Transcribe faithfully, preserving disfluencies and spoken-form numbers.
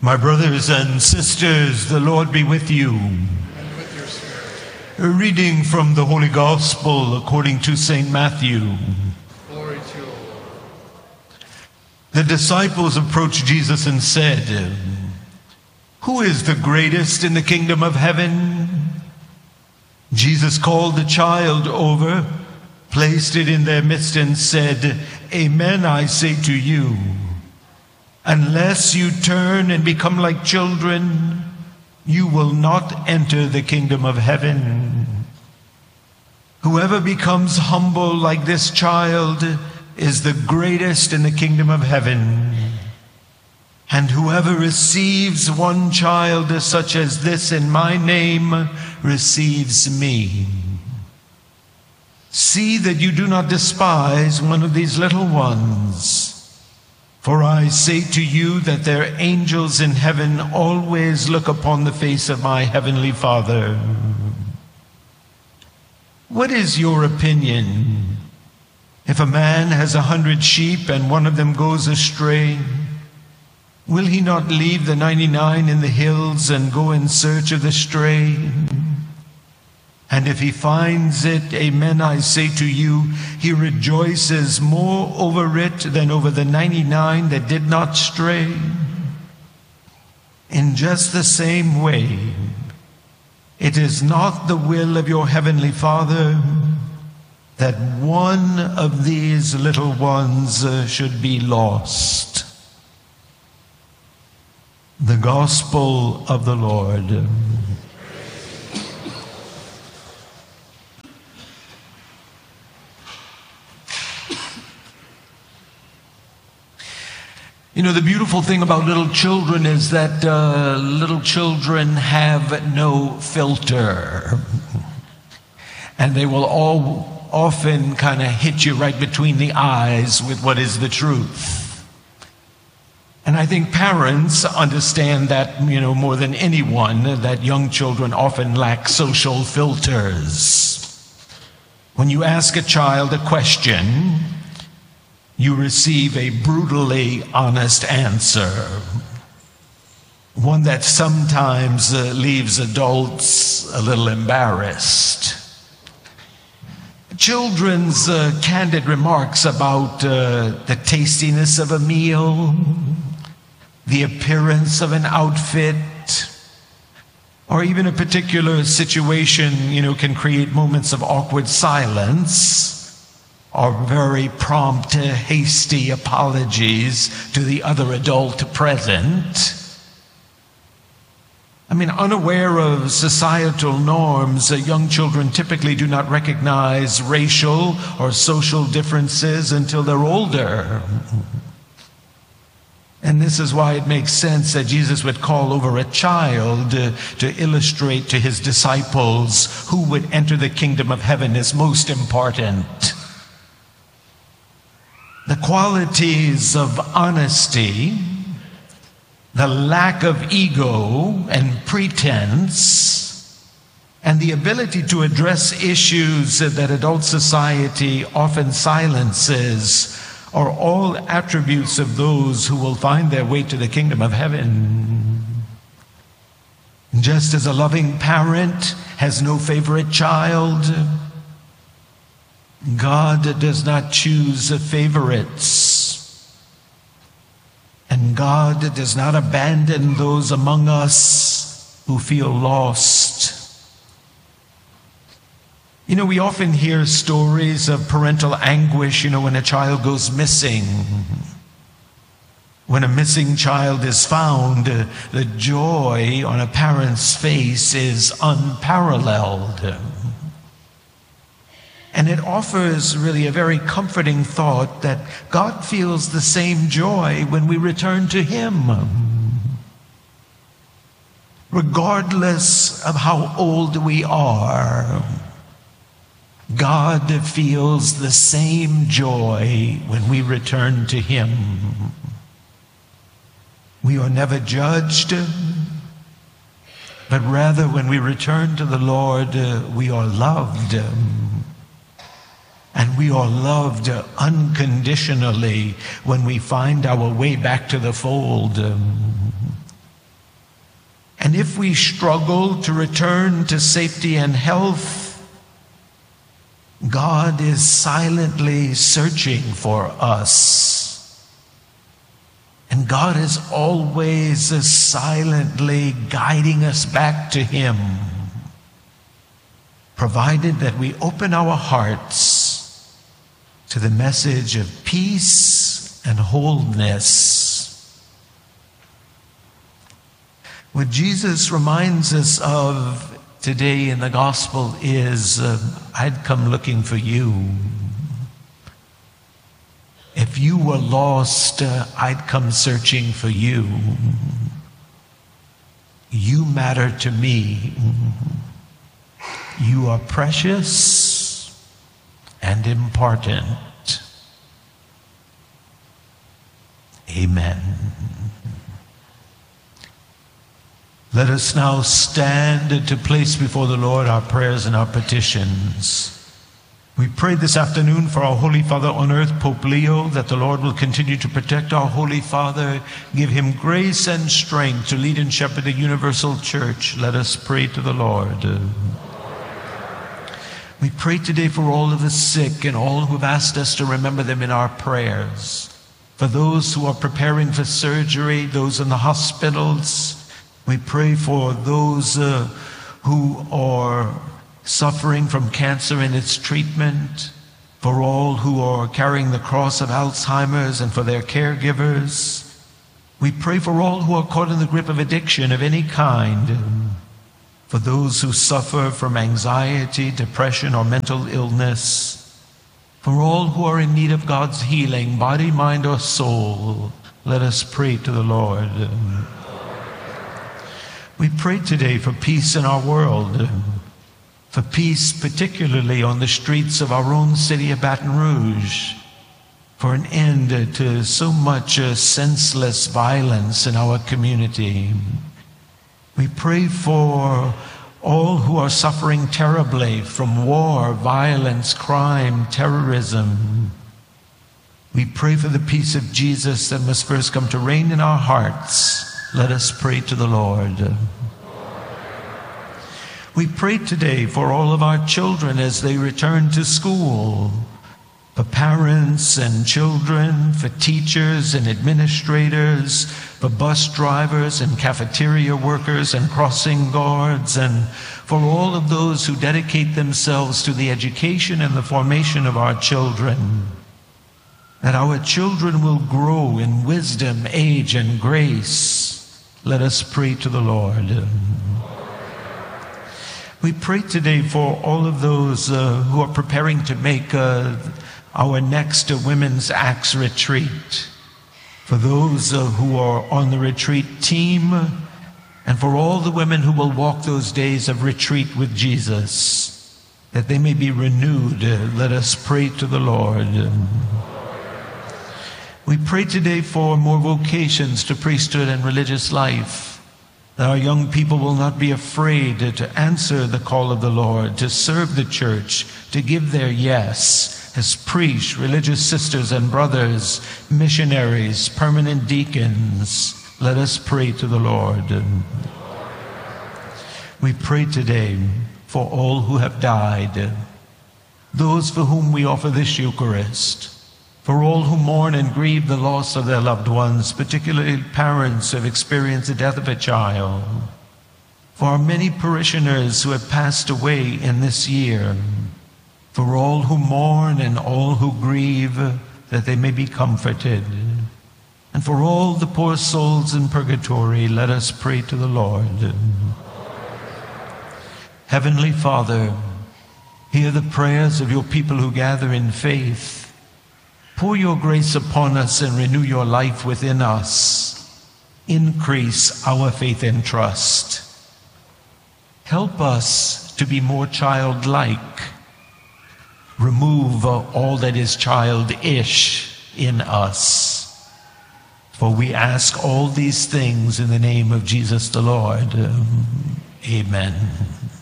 My brothers and sisters, the Lord be with you. And with your spirit. A reading from the Holy Gospel according to Saint Matthew. Glory to you, O Lord. The disciples approached Jesus and said, "Who is the greatest in the kingdom of heaven?" Jesus called the child over, placed it in their midst, and said, "Amen, I say to you, unless you turn and become like children, you will not enter the kingdom of heaven. Whoever becomes humble like this child is the greatest in the kingdom of heaven. And whoever receives one child such as this in my name receives me. See that you do not despise one of these little ones. For I say to you that their angels in heaven always look upon the face of my heavenly Father. What is your opinion? If a man has a hundred sheep and one of them goes astray, will he not leave the ninety-nine in the hills and go in search of the stray? And if he finds it, amen, I say to you, he rejoices more over it than over the ninety-nine that did not stray. In just the same way, it is not the will of your heavenly Father that one of these little ones uh, should be lost." The Gospel of the Lord. You know, the beautiful thing about little children is that uh, little children have no filter. And they will all often kind of hit you right between the eyes with what is the truth. And I think parents understand that, you know, more than anyone, that young children often lack social filters. When you ask a child a question, you receive a brutally honest answer, one that sometimes uh, leaves adults a little embarrassed. Children's uh, candid remarks about uh, the tastiness of a meal, the appearance of an outfit, or even a particular situation, you know, can create moments of awkward silence, or very prompt, hasty apologies to the other adult present. I mean, unaware of societal norms, uh, young children typically do not recognize racial or social differences until they're older. And this is why it makes sense that Jesus would call over a child uh, to illustrate to his disciples who would enter the kingdom of heaven is most important. The qualities of honesty, the lack of ego and pretense, and the ability to address issues that adult society often silences are all attributes of those who will find their way to the kingdom of heaven. Just as a loving parent has no favorite child, God does not choose favorites, and God does not abandon those among us who feel lost. You know, we often hear stories of parental anguish, you know, when a child goes missing. When a missing child is found, the joy on a parent's face is unparalleled. And it offers really a very comforting thought that God feels the same joy when we return to Him. Regardless of how old we are, God feels the same joy when we return to Him. We are never judged, but rather when we return to the Lord, we are loved. And we are loved unconditionally when we find our way back to the fold. And if we struggle to return to safety and health, God is silently searching for us. And God is always silently guiding us back to Him, provided that we open our hearts to the message of peace and wholeness. What Jesus reminds us of today in the gospel is, uh, I'd come looking for you. If you were lost, uh, I'd come searching for you. You matter to me. You are precious and important. Amen. Let us now stand to place before the Lord our prayers and our petitions. We pray this afternoon for our Holy Father on earth, Pope Leo, that the Lord will continue to protect our Holy Father, give him grace and strength to lead and shepherd the universal church. Let us pray to the Lord. We pray today for all of the sick and all who have asked us to remember them in our prayers. For those who are preparing for surgery, those in the hospitals, we pray for those uh, who are suffering from cancer and its treatment, for all who are carrying the cross of Alzheimer's and for their caregivers. We pray for all who are caught in the grip of addiction of any kind, for those who suffer from anxiety, depression, or mental illness, for all who are in need of God's healing, body, mind, or soul. Let us pray to the Lord. We pray today for peace in our world, for peace particularly on the streets of our own city of Baton Rouge, for an end to so much uh, senseless violence in our community. We pray for all who are suffering terribly from war, violence, crime, terrorism. We pray for the peace of Jesus that must first come to reign in our hearts. Let us pray to the Lord. We pray today for all of our children as they return to school, for parents and children, for teachers and administrators, for bus drivers and cafeteria workers and crossing guards, and for all of those who dedicate themselves to the education and the formation of our children, that our children will grow in wisdom, age, and grace. Let us pray to the Lord. We pray today for all of those uh, who are preparing to make uh, our next uh, Women's Acts retreat, for those uh, who are on the retreat team, and for all the women who will walk those days of retreat with Jesus, that they may be renewed. Uh, let us pray to the Lord. We pray today for more vocations to priesthood and religious life, that our young people will not be afraid to answer the call of the Lord, to serve the church, to give their yes as priests, religious sisters and brothers, missionaries, permanent deacons. Let us pray to the Lord. We pray today for all who have died, those for whom we offer this Eucharist, for all who mourn and grieve the loss of their loved ones, particularly parents who have experienced the death of a child, for our many parishioners who have passed away in this year, for all who mourn and all who grieve, that they may be comforted, and for all the poor souls in purgatory, let us pray to the Lord. Heavenly Father, hear the prayers of your people who gather in faith. Pour your grace upon us and renew your life within us. Increase our faith and trust. Help us to be more childlike. Remove all that is childish in us. For we ask all these things in the name of Jesus the Lord. Amen.